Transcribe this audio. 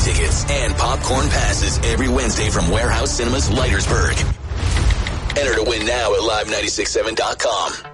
tickets and popcorn passes every Wednesday from Warehouse Cinemas, Leitersburg. Enter to win now at live967.com.